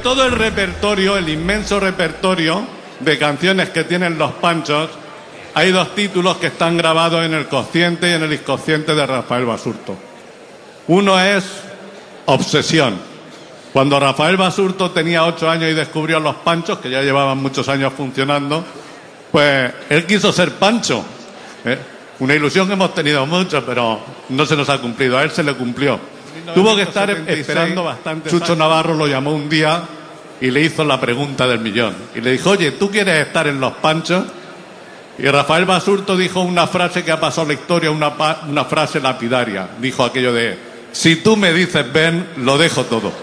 todo el repertorio, el inmenso repertorio de canciones que tienen los Panchos, hay dos títulos que están grabados en el consciente y en el inconsciente de Rafael Basurto. Uno es Obsesión. Cuando Rafael Basurto tenía 8 años y descubrió los Panchos, que ya llevaban muchos años funcionando, pues él quiso ser Pancho. Una ilusión que hemos tenido mucho, pero no se nos ha cumplido. A él se le cumplió. Tuvo que estar esperando bastante. Chucho Navarro lo llamó un día y le hizo la pregunta del millón. Y le dijo, oye, ¿tú quieres estar en los Panchos? Y Rafael Basurto dijo una frase que ha pasado a la historia, una frase lapidaria. Dijo aquello de, si tú me dices ven, lo dejo todo.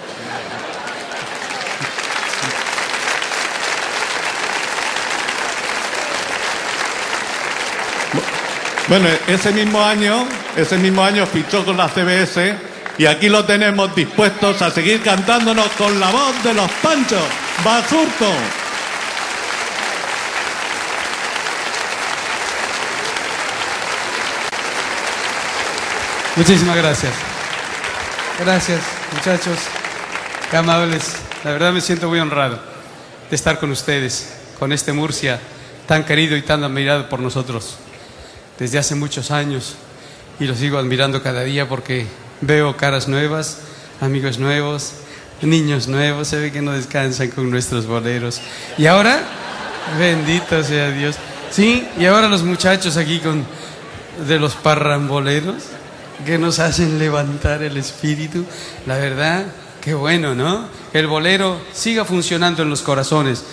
Bueno, ese mismo año fichó con la CBS y aquí lo tenemos dispuestos a seguir cantándonos con la voz de los Panchos, Basurto. Muchísimas gracias. Gracias, muchachos. Qué amables. La verdad me siento muy honrado de estar con ustedes, con este Murcia tan querido y tan admirado por nosotros desde hace muchos años, y lo sigo admirando cada día porque veo caras nuevas, amigos nuevos, niños nuevos. Se ve que no descansan con nuestros boleros. Y ahora, bendito sea Dios. Sí, y ahora los muchachos aquí de los parramboleros, que nos hacen levantar el espíritu. La verdad, qué bueno, ¿no? Que el bolero siga funcionando en los corazones.